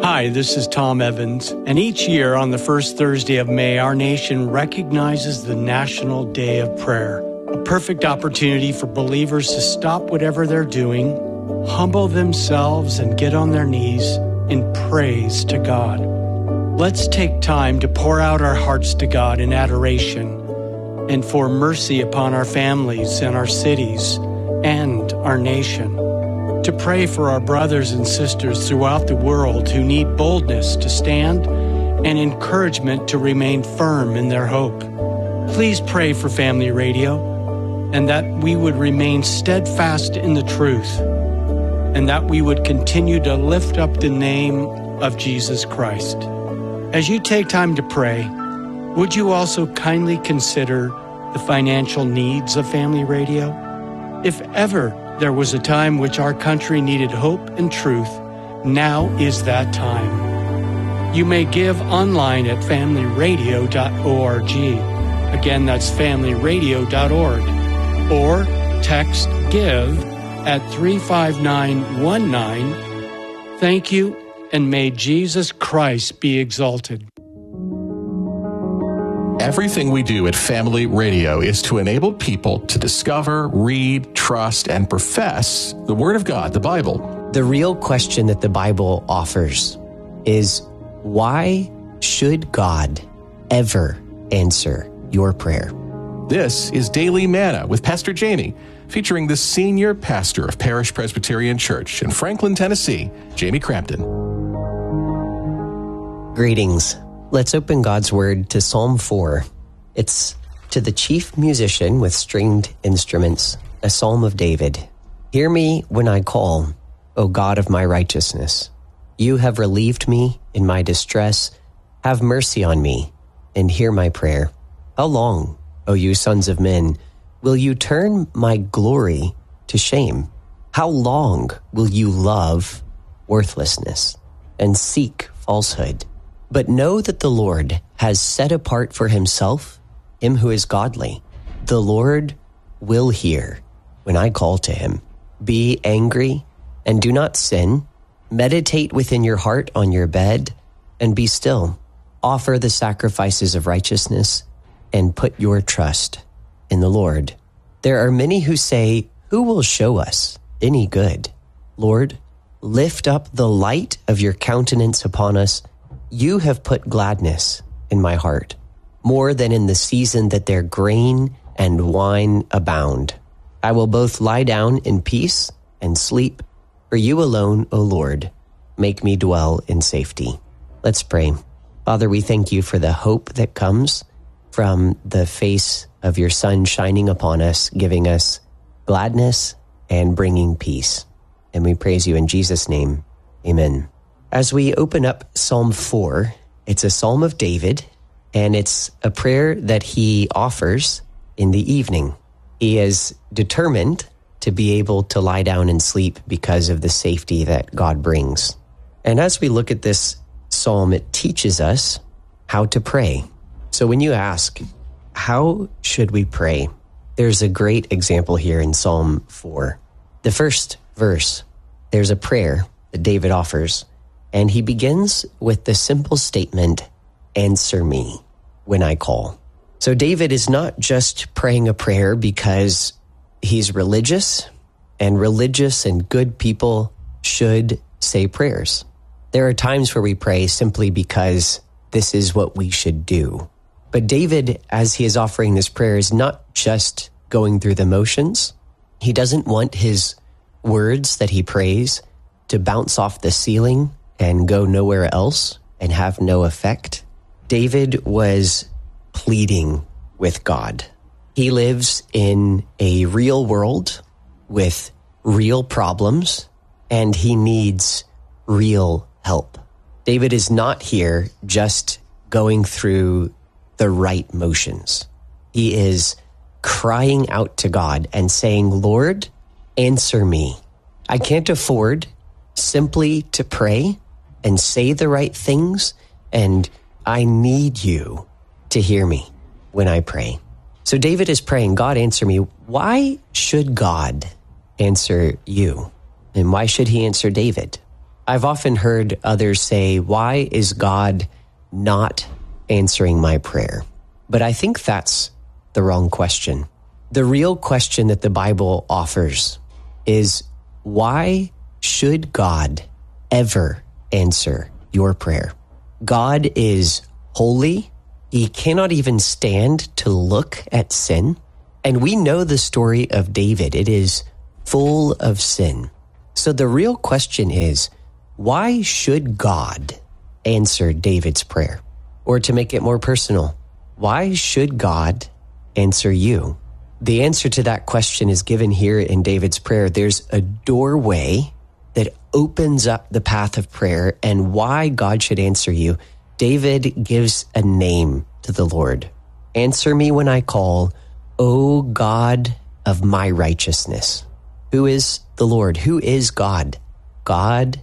Hi, this is Tom Evans, and each year on the first Thursday of May, our nation recognizes the National Day of Prayer, a perfect opportunity for believers to stop whatever they're doing, humble themselves, and get on their knees in praise to God. Let's take time to pour out our hearts to God in adoration and for mercy upon our families and our cities and our nation. To pray for our brothers and sisters throughout the world who need boldness to stand and encouragement to remain firm in their hope. Please pray for Family Radio and that we would remain steadfast in the truth and that we would continue to lift up the name of Jesus Christ. As you take time to pray, would you also kindly consider the financial needs of Family Radio? If ever there was a time which our country needed hope and truth, now is that time. You may give online at familyradio.org. Again, that's familyradio.org. Or text GIVE at 35919. Thank you, and may Jesus Christ be exalted. Everything we do at Family Radio is to enable people to discover, read, trust, and profess the Word of God, the Bible. The real question that the Bible offers is, why should God ever answer your prayer? This is Daily Manna with Pastor Jamie, featuring the senior pastor of Parish Presbyterian Church in Franklin, Tennessee, Jamie Crampton. Greetings. Let's open God's Word to Psalm 4. It's to the chief musician with stringed instruments, a psalm of David. Hear me when I call, O God of my righteousness. You have relieved me in my distress. Have mercy on me and hear my prayer. How long, O you sons of men, will you turn my glory to shame? How long will you love worthlessness and seek falsehood? But know that the Lord has set apart for himself him who is godly. The Lord will hear when I call to him. Be angry and do not sin. Meditate within your heart on your bed and be still. Offer the sacrifices of righteousness and put your trust in the Lord. There are many who say, who will show us any good? Lord, lift up the light of your countenance upon us. You have put gladness in my heart, more than in the season that their grain and wine abound. I will both lie down in peace and sleep, for you alone, O Lord, make me dwell in safety. Let's pray. Father, we thank you for the hope that comes from the face of your Son shining upon us, giving us gladness and bringing peace. And we praise you in Jesus' name. Amen. As we open up Psalm 4, it's a psalm of David, and it's a prayer that he offers in the evening. He is determined to be able to lie down and sleep because of the safety that God brings. And as we look at this psalm, it teaches us how to pray. So when you ask, how should we pray? There's a great example here in Psalm 4. The first verse, there's a prayer that David offers. And he begins with the simple statement, answer me when I call. So David is not just praying a prayer because he's religious, and religious and good people should say prayers. There are times where we pray simply because this is what we should do. But David, as he is offering this prayer, is not just going through the motions. He doesn't want his words that he prays to bounce off the ceiling and go nowhere else and have no effect. David was pleading with God. He lives in a real world with real problems, and he needs real help. David is not here just going through the right motions. He is crying out to God and saying, Lord, answer me. I can't afford simply to pray and say the right things, and I need you to hear me when I pray. So David is praying, God, answer me. Why should God answer you? And why should he answer David? I've often heard others say, why is God not answering my prayer? But I think that's the wrong question. The real question that the Bible offers is, why should God ever answer your prayer? God is holy. He cannot even stand to look at sin. And we know the story of David. It is full of sin. So the real question is, why should God answer David's prayer? Or to make it more personal, why should God answer you? The answer to that question is given here in David's prayer. There's a doorway that opens up the path of prayer, and why God should answer you. David gives a name to the Lord. Answer me when I call, O God of my righteousness. Who is the Lord? Who is God? God,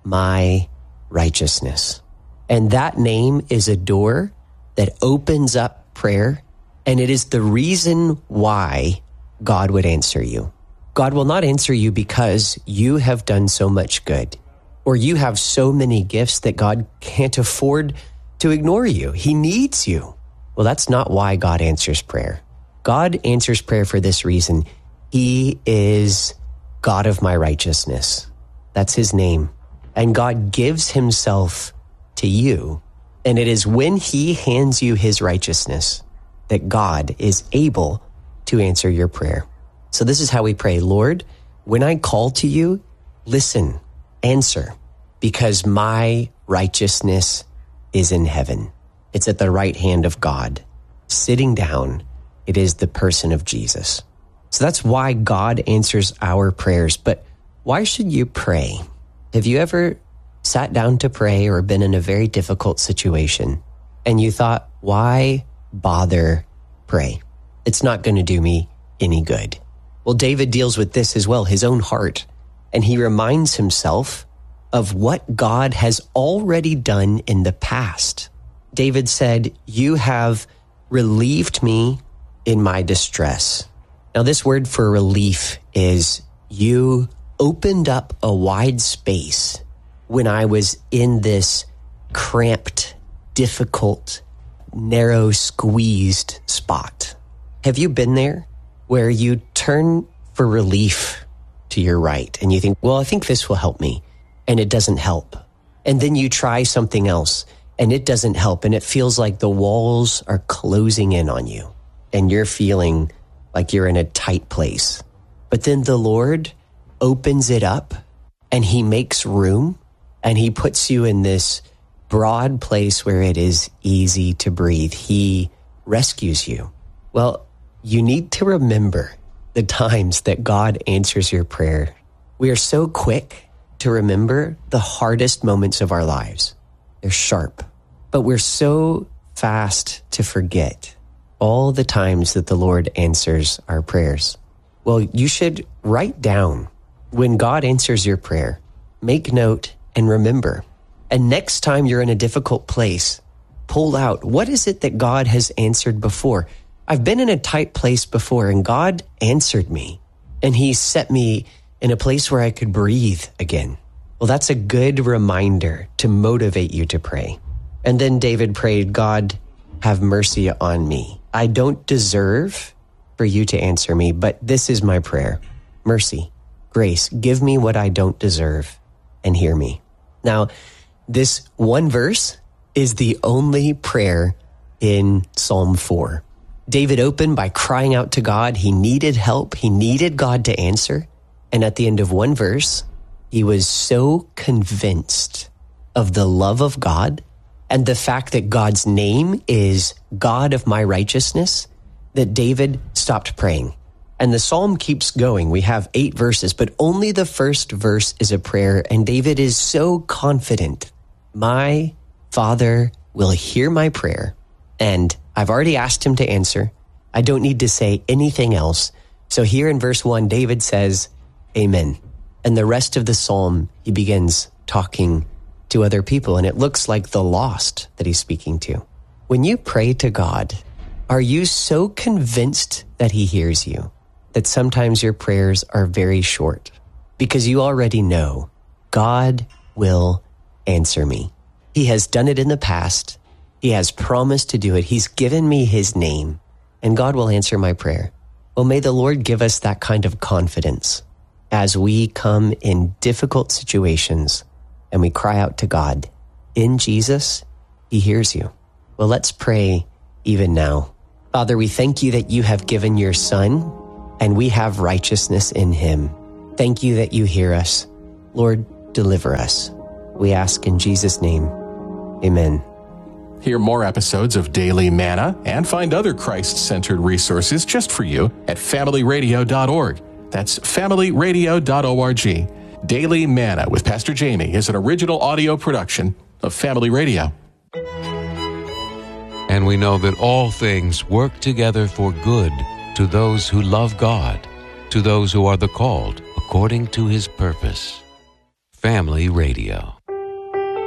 my righteousness. And that name is a door that opens up prayer, and it is the reason why God would answer you. God will not answer you because you have done so much good, or you have so many gifts that God can't afford to ignore you. He needs you. Well, that's not why God answers prayer. God answers prayer for this reason. He is God of my righteousness. That's his name. And God gives himself to you. And it is when he hands you his righteousness that God is able to answer your prayer. So this is how we pray. Lord, when I call to you, listen, answer, because my righteousness is in heaven. It's at the right hand of God. Sitting down, it is the person of Jesus. So that's why God answers our prayers. But why should you pray? Have you ever sat down to pray or been in a very difficult situation and you thought, why bother pray? It's not going to do me any good. Well, David deals with this as well, his own heart, and he reminds himself of what God has already done in the past. David said, you have relieved me in my distress. Now, this word for relief is you opened up a wide space when I was in this cramped, difficult, narrow, squeezed spot. Have you been there where you turn for relief to your right and you think, well, I think this will help me, and it doesn't help. And then you try something else and it doesn't help, and it feels like the walls are closing in on you and you're feeling like you're in a tight place. But then the Lord opens it up and he makes room and he puts you in this broad place where it is easy to breathe. He rescues you. Well, you need to remember the times that God answers your prayer. We are so quick to remember the hardest moments of our lives. They're sharp, but we're so fast to forget all the times that the Lord answers our prayers. Well, you should write down when God answers your prayer. Make note and remember. And next time you're in a difficult place, pull out, what is it that God has answered before? I've been in a tight place before and God answered me and he set me in a place where I could breathe again. Well, that's a good reminder to motivate you to pray. And then David prayed, God, have mercy on me. I don't deserve for you to answer me, but this is my prayer. Mercy, grace, give me what I don't deserve and hear me. Now, this one verse is the only prayer in Psalm 4. David opened by crying out to God. He needed help. He needed God to answer. And at the end of one verse, he was so convinced of the love of God and the fact that God's name is God of my righteousness that David stopped praying. And the psalm keeps going. We have 8 verses, but only the first verse is a prayer. And David is so confident. My Father will hear my prayer, and I've already asked him to answer. I don't need to say anything else. So here in verse 1, David says, Amen. And the rest of the psalm, he begins talking to other people, and it looks like the lost that he's speaking to. When you pray to God, are you so convinced that he hears you that sometimes your prayers are very short? Because you already know God will answer me. He has done it in the past. He has promised to do it. He's given me his name, and God will answer my prayer. Well, may the Lord give us that kind of confidence as we come in difficult situations and we cry out to God. In Jesus, he hears you. Well, let's pray even now. Father, we thank you that you have given your Son, and we have righteousness in him. Thank you that you hear us. Lord, deliver us. We ask in Jesus' name. Amen. Hear more episodes of Daily Manna and find other Christ-centered resources just for you at familyradio.org. That's familyradio.org. Daily Manna with Pastor Jamie is an original audio production of Family Radio. And we know that all things work together for good to those who love God, to those who are the called according to his purpose. Family Radio.